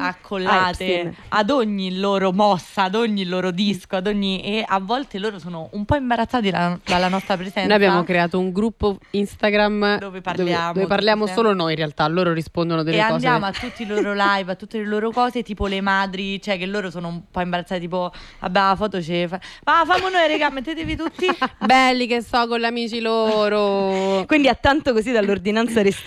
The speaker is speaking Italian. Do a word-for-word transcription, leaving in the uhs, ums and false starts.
accollate Ah, sì. ad ogni loro mossa, ad ogni loro disco, ad ogni e a volte loro sono un po' imbarazzati la- dalla nostra presenza. Noi abbiamo creato un gruppo Instagram Dove parliamo, dove parliamo tutti solo noi in realtà, loro rispondono delle e cose. andiamo a tutti i loro live, a tutte le loro cose, tipo le madri, cioè che loro sono un po' imbarazzate, tipo vabbè la foto ce fa. Ma famo noi raga, mettetevi tutti belli che so con gli amici loro. Quindi ha tanto così dall'ordinanza